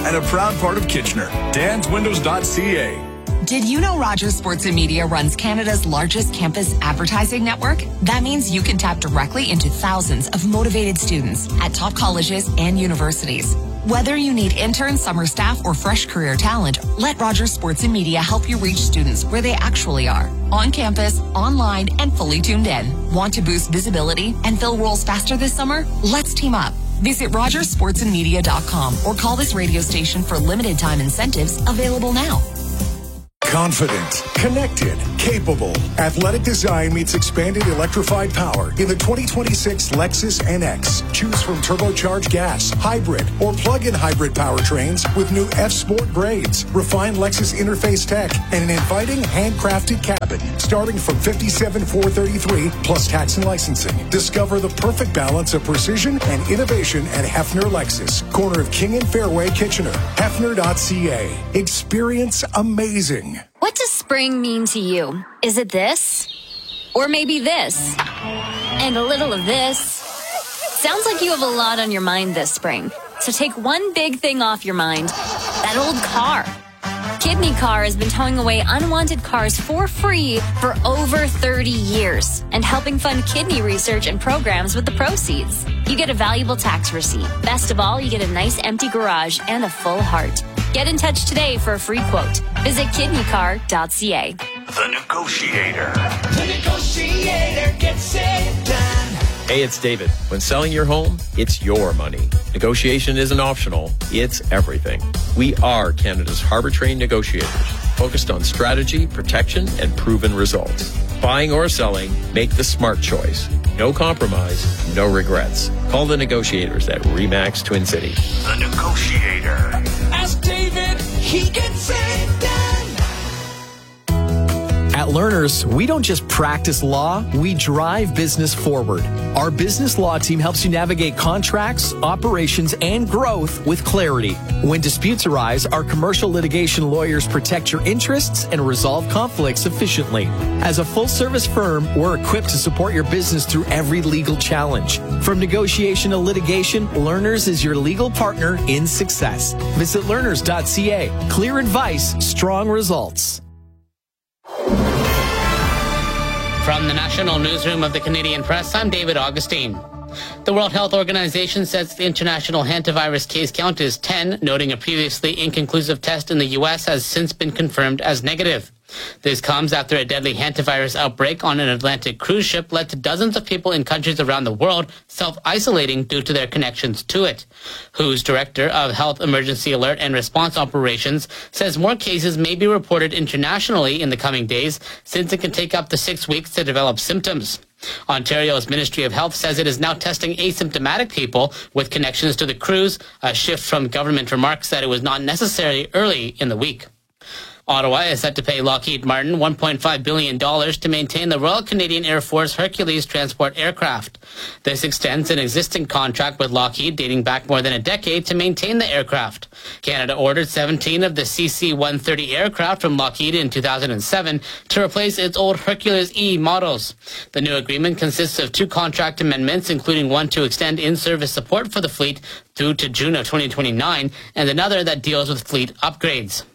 and a proud part of Kitchener. danswindows.ca. Did you know Rogers Sports and Media runs Canada's largest campus advertising network? That means you can tap directly into thousands of motivated students at top colleges and universities. Whether you need intern, summer staff, or fresh career talent, let Rogers Sports and Media help you reach students where they actually are. On campus, online, and fully tuned in. Want to boost visibility and fill roles faster this summer? Let's team up. Visit RogersSportsandMedia.com or call this radio station for limited time incentives available now. Confident, connected, capable. Athletic design meets expanded electrified power in the 2026 Lexus NX. Choose from turbocharged gas, hybrid, or plug-in hybrid powertrains with new F-Sport grades, refined Lexus interface tech, and an inviting handcrafted cabin starting from $57,433 plus tax and licensing. Discover the perfect balance of precision and innovation at Hefner Lexus, corner of King and Fairway, Kitchener. Hefner.ca. Experience amazing. What does spring mean to you? Is it this? Or maybe this? And a little of this? Sounds like you have a lot on your mind this spring. So take one big thing off your mind. That old car. Kidney Car has been towing away unwanted cars for free for over 30 years and helping fund kidney research and programs with the proceeds. You get a valuable tax receipt. Best of all, you get a nice empty garage and a full heart. Get in touch today for a free quote. Visit kidneycar.ca. The Negotiator. The Negotiator gets it done. Hey, it's David. When selling your home, it's your money. Negotiation isn't optional, it's everything. We are Canada's harbor-trained negotiators, focused on strategy, protection, and proven results. Buying or selling, make the smart choice. No compromise, no regrets. Call the negotiators at RE/MAX Twin City. The Negotiator. Ask David, he gets it done. At Learners, we don't just practice law, we drive business forward. Our business law team helps you navigate contracts, operations, and growth with clarity. When disputes arise, our commercial litigation lawyers protect your interests and resolve conflicts efficiently. As a full-service firm, we're equipped to support your business through every legal challenge. From negotiation to litigation, Learners is your legal partner in success. Visit learners.ca. Clear advice, strong results. From the National Newsroom of the Canadian Press, I'm David Augustine. The World Health Organization says the international hantavirus case count is 10, noting a previously inconclusive test in the U.S. has since been confirmed as negative. This comes after a deadly hantavirus outbreak on an Atlantic cruise ship led to dozens of people in countries around the world self-isolating due to their connections to it. WHO's Director of Health Emergency Alert and Response Operations says more cases may be reported internationally in the coming days, since it can take up to 6 weeks to develop symptoms. Ontario's Ministry of Health says it is now testing asymptomatic people with connections to the cruise, a shift from government remarks that it was not necessary early in the week. Ottawa is set to pay Lockheed Martin $1.5 billion to maintain the Royal Canadian Air Force Hercules transport aircraft. This extends an existing contract with Lockheed dating back more than a decade to maintain the aircraft. Canada ordered 17 of the CC-130 aircraft from Lockheed in 2007 to replace its old Hercules E models. The new agreement consists of 2 contract amendments, including one to extend in-service support for the fleet through to June of 2029, and another that deals with fleet upgrades.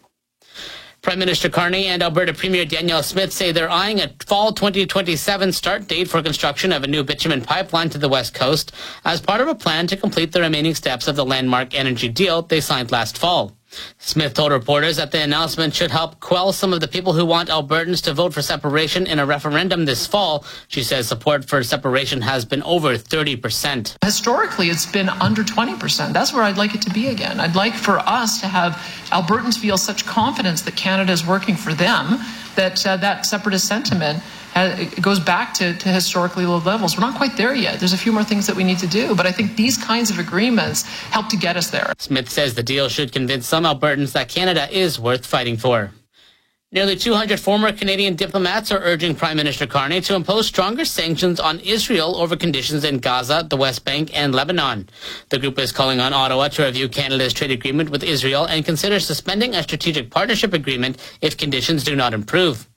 Prime Minister Carney and Alberta Premier Danielle Smith say they're eyeing a fall 2027 start date for construction of a new bitumen pipeline to the West Coast as part of a plan to complete the remaining steps of the landmark energy deal they signed last fall. Smith told reporters that the announcement should help quell some of the people who want Albertans to vote for separation in a referendum this fall. She says support for separation has been over 30%. Historically, it's been under 20%. That's where I'd like it to be again. I'd like for us to have Albertans feel such confidence that Canada is working for them that that separatist sentiment it goes back to historically low levels. We're not quite there yet. There's a few more things that we need to do, but I think these kinds of agreements help to get us there. Smith says the deal should convince some Albertans that Canada is worth fighting for. Nearly 200 former Canadian diplomats are urging Prime Minister Carney to impose stronger sanctions on Israel over conditions in Gaza, the West Bank, and Lebanon. The group is calling on Ottawa to review Canada's trade agreement with Israel and consider suspending a strategic partnership agreement if conditions do not improve.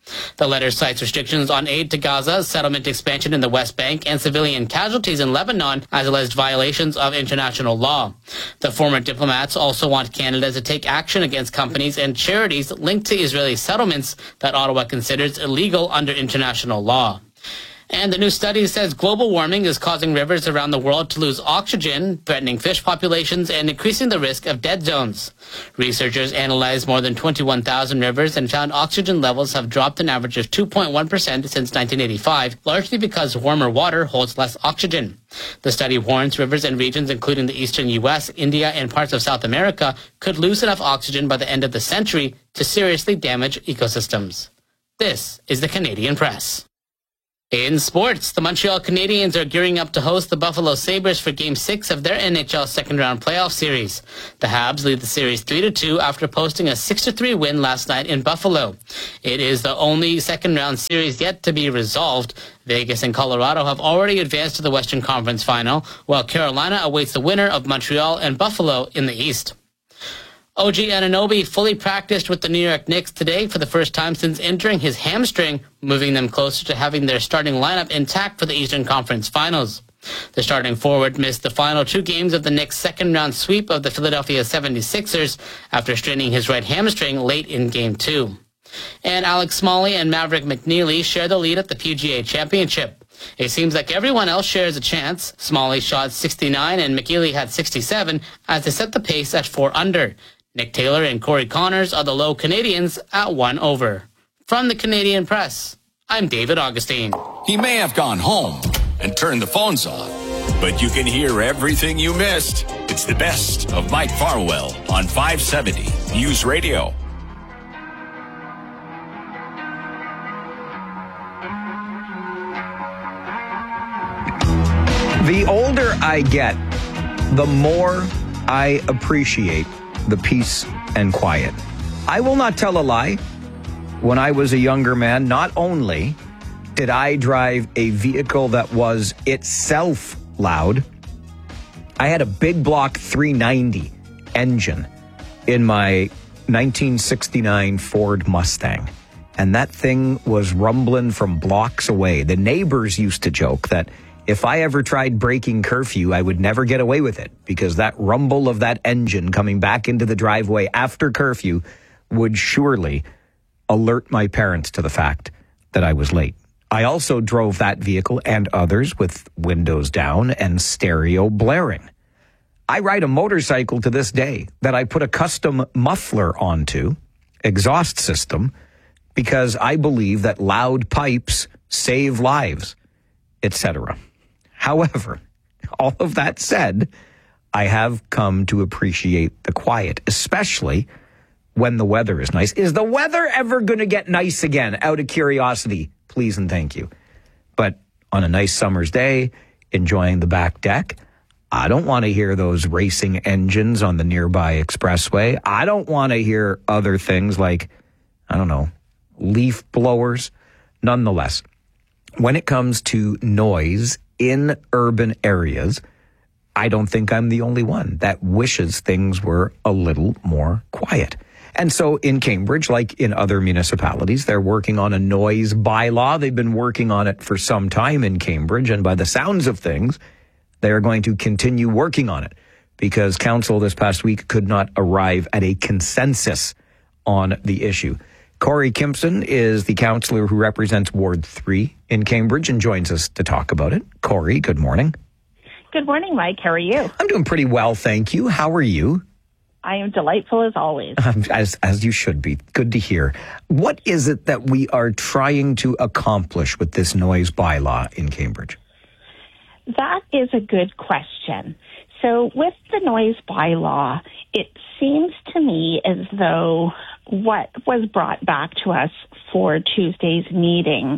The letter cites restrictions on aid to Gaza, settlement expansion in the West Bank, and civilian casualties in Lebanon as alleged violations of international law. The former diplomats also want Canada to take action against companies and charities linked to Israeli settlements that Ottawa considers illegal under international law. And the new study says global warming is causing rivers around the world to lose oxygen, threatening fish populations and increasing the risk of dead zones. Researchers analyzed more than 21,000 rivers and found oxygen levels have dropped an average of 2.1% since 1985, largely because warmer water holds less oxygen. The study warns rivers and regions including the eastern U.S., India, and parts of South America could lose enough oxygen by the end of the century to seriously damage ecosystems. This is the Canadian Press. In sports, the Montreal Canadiens are gearing up to host the Buffalo Sabres for Game 6 of their NHL second-round playoff series. The Habs lead the series 3-2 after posting a 6-3 win last night in Buffalo. It is the only second-round series yet to be resolved. Vegas and Colorado have already advanced to the Western Conference Final, while Carolina awaits the winner of Montreal and Buffalo in the East. OG Anunoby fully practiced with the New York Knicks today for the first time since injuring his hamstring, moving them closer to having their starting lineup intact for the Eastern Conference Finals. The starting forward missed the final 2 games of the Knicks' second-round sweep of the Philadelphia 76ers after straining his right hamstring late in Game 2. And Alex Smalley and Maverick McNeely share the lead at the PGA Championship. It seems like everyone else shares a chance. Smalley shot 69 and McNeely had 67 as they set the pace at 4 under. Nick Taylor and Corey Connors are the low Canadians at 1 over. From the Canadian Press, I'm David Augustine. He may have gone home and turned the phones off, but you can hear everything you missed. It's the best of Mike Farwell on 570 News Radio. The older I get, the more I appreciate the peace and quiet. I will not tell a lie. When I was a younger man, not only did I drive a vehicle that was itself loud, I had a big block 390 engine in my 1969 Ford Mustang. And that thing was rumbling from blocks away. The neighbors used to joke that if I ever tried breaking curfew, I would never get away with it because that rumble of that engine coming back into the driveway after curfew would surely alert my parents to the fact that I was late. I also drove that vehicle and others with windows down and stereo blaring. I ride a motorcycle to this day that I put a custom muffler onto, exhaust system, because I believe that loud pipes save lives, etc. However, all of that said, I have come to appreciate the quiet, especially when the weather is nice. Is the weather ever going to get nice again? Out of curiosity, please and thank you. But on a nice summer's day, enjoying the back deck, I don't want to hear those racing engines on the nearby expressway. I don't want to hear other things like, I don't know, leaf blowers. Nonetheless, when it comes to noise in urban areas, I don't think I'm the only one that wishes things were a little more quiet. And so in Cambridge, like in other municipalities, they're working on a noise bylaw. They've been working on it for some time in Cambridge, and by the sounds of things, they are going to continue working on it because council this past week could not arrive at a consensus on the issue. Corey Kimpson is the councillor who represents Ward 3 in Cambridge and joins us to talk about it. Corey, good morning. Good morning, Mike. How are you? I'm doing pretty well, thank you. How are you? I am delightful as always. As you should be. Good to hear. What is it that we are trying to accomplish with this noise bylaw in Cambridge? That is a good question. So with the noise bylaw, it seems to me as though what was brought back to us for Tuesday's meeting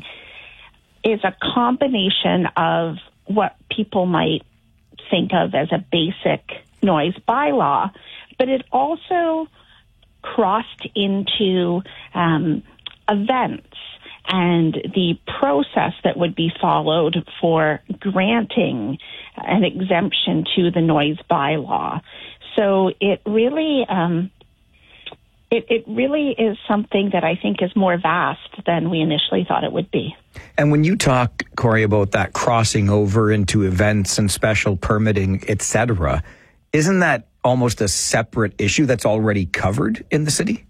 is a combination of what people might think of as a basic noise bylaw, but it also crossed into events and the process that would be followed for granting an exemption to the noise bylaw. So it really it really is something that I think is more vast than we initially thought it would be. And when you talk, Corey, about that crossing over into events and special permitting, etc., isn't that almost a separate issue that's already covered in the city?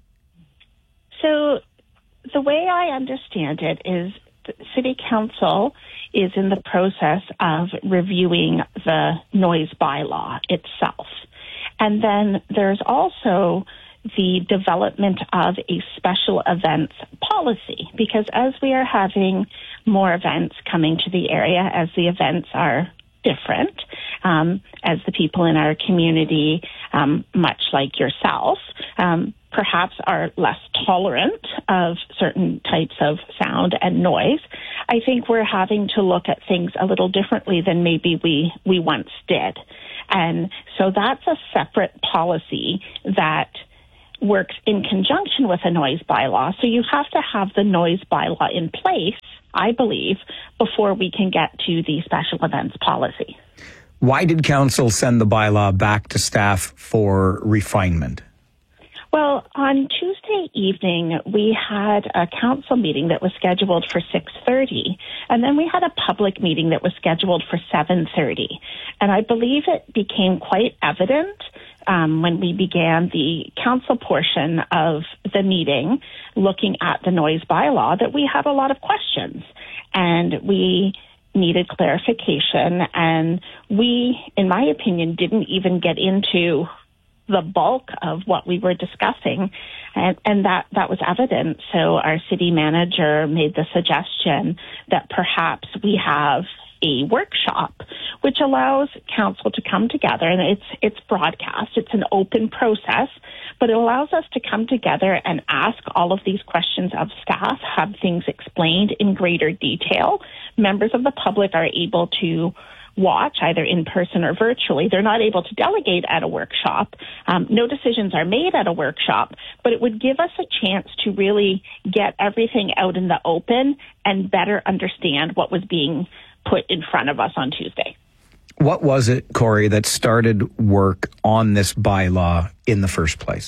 So the way I understand it is the City Council is in the process of reviewing the noise bylaw itself. And then there's also the development of a special events policy, because as we are having more events coming to the area, as the events are different, as the people in our community, much like yourself, perhaps are less tolerant of certain types of sound and noise, I think we're having to look at things a little differently than maybe we once did. And so that's a separate policy that works in conjunction with a noise bylaw. So you have to have the noise bylaw in place, I believe, before we can get to the special events policy. Why did council send the bylaw back to staff for refinement? Well, on Tuesday evening, we had a council meeting that was scheduled for 6:30, and then we had a public meeting that was scheduled for 7:30. And I believe it became quite evident when we began the council portion of the meeting, looking at the noise bylaw, that we had a lot of questions, and we needed clarification, and we, in my opinion, didn't even get into the bulk of what we were discussing, and that was evident. So our city manager made the suggestion that perhaps we have a workshop which allows council to come together, and it's broadcast, it's an open process, but it allows us to come together and ask all of these questions of staff, have things explained in greater detail. Members of the public are able to watch either in person or virtually. They're not able to delegate at a workshop. No decisions are made at a workshop, but it would give us a chance to really get everything out in the open and better understand what was being put in front of us on Tuesday. What was it, Corey, that started work on this bylaw in the first place?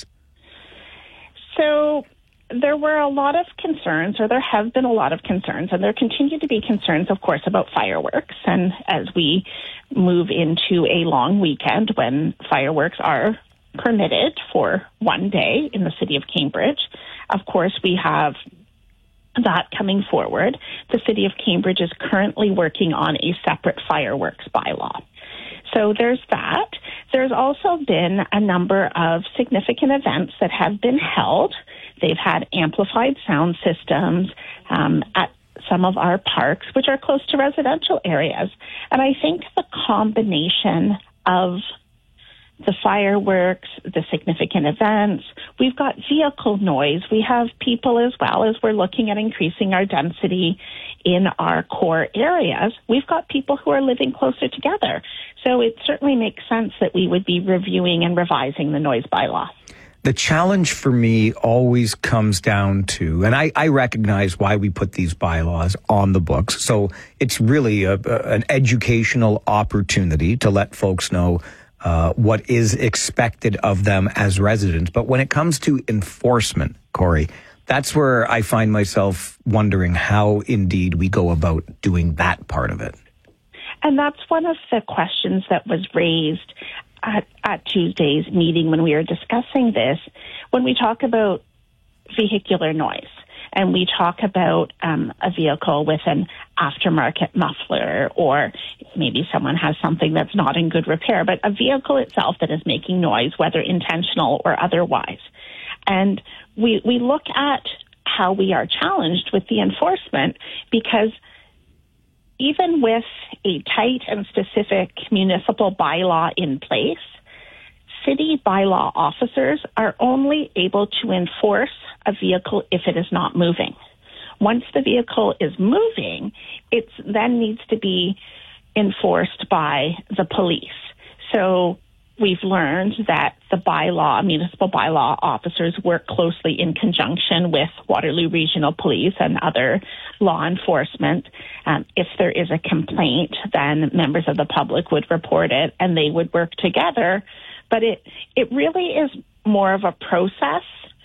So there were a lot of concerns, or there have been a lot of concerns, and there continue to be concerns, of course, about fireworks. And as we move into a long weekend when fireworks are permitted for one day in the city of Cambridge, of course, we have that coming forward. The city of Cambridge is currently working on a separate fireworks bylaw. So there's that. There's also been a number of significant events that have been held. They've had amplified sound systems at some of our parks, which are close to residential areas. And I think the combination of the fireworks, the significant events, we've got vehicle noise. We have people as well, as we're looking at increasing our density in our core areas. We've got people who are living closer together. So it certainly makes sense that we would be reviewing and revising the noise bylaw. The challenge for me always comes down to, and I recognize why we put these bylaws on the books. So it's really an educational opportunity to let folks know what is expected of them as residents. But when it comes to enforcement, Corey, that's where I find myself wondering how indeed we go about doing that part of it. And that's one of the questions that was raised at Tuesday's meeting when we were discussing this. When we talk about vehicular noise, and we talk about a vehicle with an aftermarket muffler, or maybe someone has something that's not in good repair, but a vehicle itself that is making noise, whether intentional or otherwise. And we look at how we are challenged with the enforcement, because even with a tight and specific municipal bylaw in place, city bylaw officers are only able to enforce a vehicle if it is not moving. Once the vehicle is moving, it then needs to be enforced by the police. So we've learned that the municipal bylaw officers work closely in conjunction with Waterloo Regional Police and other law enforcement. If there is a complaint, then members of the public would report it and they would work together. But it really is more of a process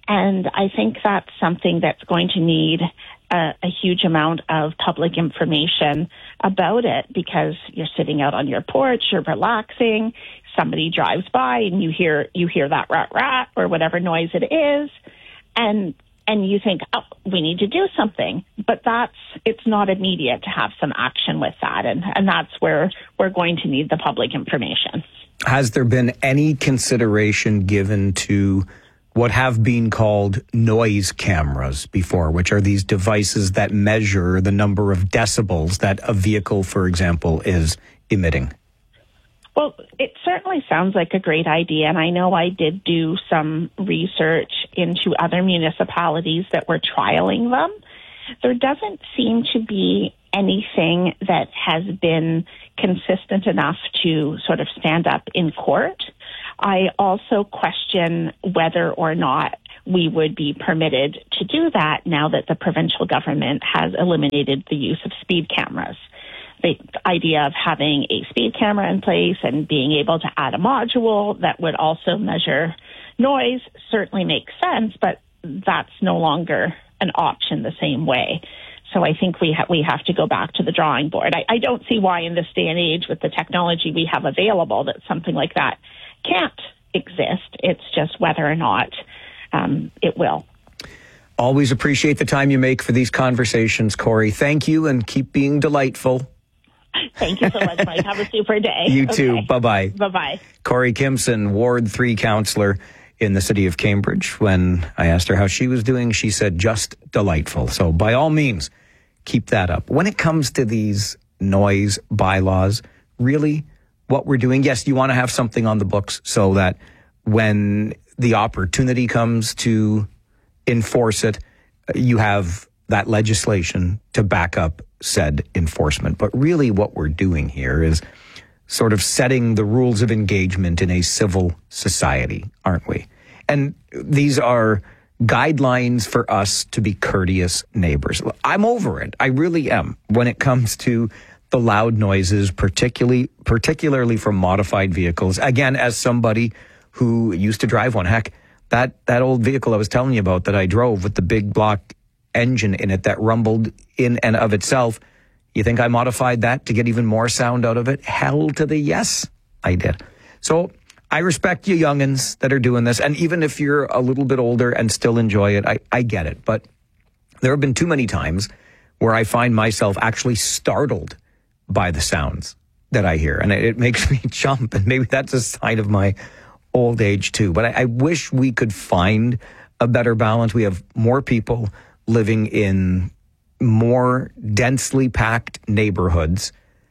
And I think that's something that's going to need a huge amount of public information about it, because you're sitting out on your porch, you're relaxing, somebody drives by and you hear that rat rat or whatever noise it is, and you think, oh, we need to do something. But it's not immediate to have some action with that, and that's where we're going to need the public information. Has there been any consideration given to what have been called noise cameras before, which are these devices that measure the number of decibels that a vehicle, for example, is emitting? Well, it certainly sounds like a great idea, and I know I did do some research into other municipalities that were trialing them. There doesn't seem to be anything that has been consistent enough to sort of stand up in court. I also question whether or not we would be permitted to do that now that the provincial government has eliminated the use of speed cameras. The idea of having a speed camera in place and being able to add a module that would also measure noise certainly makes sense, but that's no longer an option the same way. So I think we have to go back to the drawing board. I don't see why in this day and age with the technology we have available that something like that can't exist. It's just whether or not it will. Always appreciate the time you make for these conversations, Corey. Thank you, and keep being delightful. Thank you so much, Mike. Have a super day. You too. Okay. Bye-bye. Bye-bye. Corey Kimson, Ward 3 councillor in the city of Cambridge. When I asked her how she was doing, she said just delightful. So by all means, keep that up. When it comes to these noise bylaws, really what we're doing, yes, you want to have something on the books so that when the opportunity comes to enforce it, you have that legislation to back up said enforcement. But really what we're doing here is sort of setting the rules of engagement in a civil society, aren't we? And these are guidelines for us to be courteous neighbors. I'm over it. I really am when it comes to the loud noises, particularly from modified vehicles. Again, as somebody who used to drive one, heck, that old vehicle I was telling you about that I drove with the big block engine in it that rumbled in and of itself, you think I modified that to get even more sound out of it? Hell to the yes, I did. So I respect you youngins that are doing this. And even if you're a little bit older and still enjoy it, I get it. But there have been too many times where I find myself actually startled by the sounds that I hear. And it makes me jump. And maybe that's a sign of my old age too. But I wish we could find a better balance. We have more people living in more densely packed neighborhoods.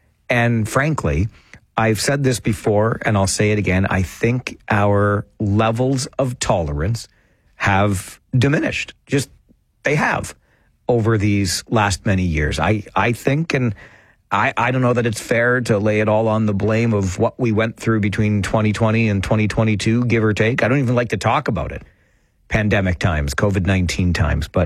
And frankly, I've said this before, and I'll say it again, I think our levels of tolerance have diminished. Just, they have over these last many years. I think, and I don't know that it's fair to lay it all on the blame of what we went through between 2020 and 2022, give or take. I don't even like to talk about it. Pandemic times, COVID-19 times, but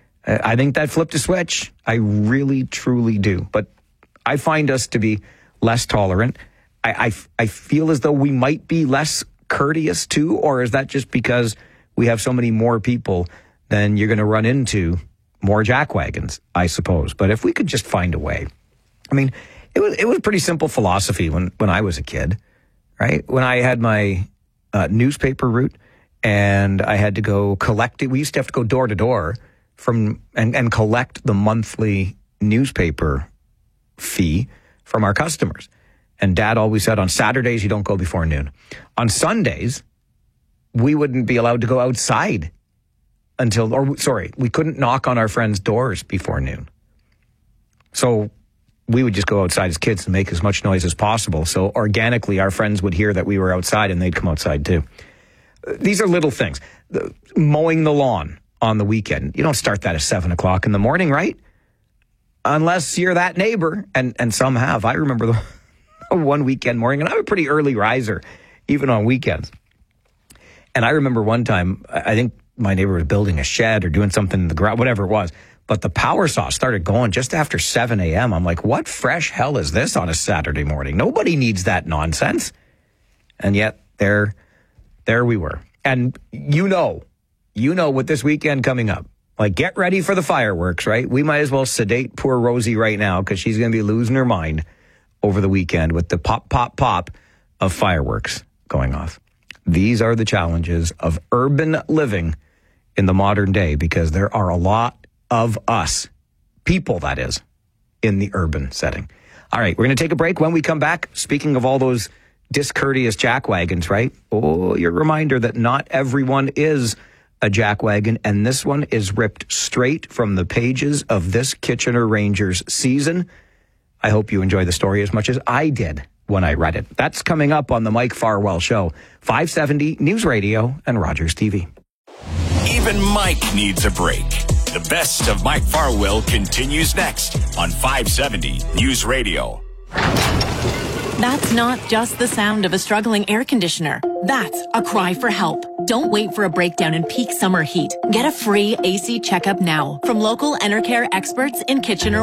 I think that flipped a switch. I really, truly do. But I find us to be less tolerant. I feel as though we might be less courteous too, or is that just because we have so many more people, then you're going to run into more jackwagons, I suppose. But if we could just find a way. I mean, it was pretty simple philosophy when I was a kid, right? When I had my newspaper route and I had to go collect it. We used to have to go door to door and collect the monthly newspaper fee from our customers. And Dad always said on Saturdays, you don't go before noon. On Sundays, we wouldn't be allowed to go outside we couldn't knock on our friends' doors before noon. So we would just go outside as kids and make as much noise as possible. So organically, our friends would hear that we were outside and they'd come outside too. These are little things. Mowing the lawn on the weekend. You don't start that at 7 o'clock in the morning, right? Unless you're that neighbor, and some have. I remember the one weekend morning, and I'm a pretty early riser, even on weekends. And I remember one time, I think my neighbor was building a shed or doing something in the ground, whatever it was, but the power saw started going just after 7 a.m. I'm like, what fresh hell is this on a Saturday morning? Nobody needs that nonsense. And yet, there we were. And you you know, with this weekend coming up, like, get ready for the fireworks, right? We might as well sedate poor Rosie right now because she's going to be losing her mind over the weekend with the pop, pop, pop of fireworks going off. These are the challenges of urban living in the modern day because there are a lot of us, people that is, in the urban setting. All right, we're going to take a break. When we come back, speaking of all those discourteous jackwagons, right? Oh, your reminder that not everyone is a jackwagon, and this one is ripped straight from the pages of this Kitchener Rangers season. I hope you enjoy the story as much as I did when I read it. That's coming up on the Mike Farwell Show, 570 News Radio and Rogers TV. Even Mike needs a break. The best of Mike Farwell continues next on 570 News Radio. That's not just the sound of a struggling air conditioner. That's a cry for help. Don't wait for a breakdown in peak summer heat. Get a free AC checkup now from local Enercare experts in Kitchener.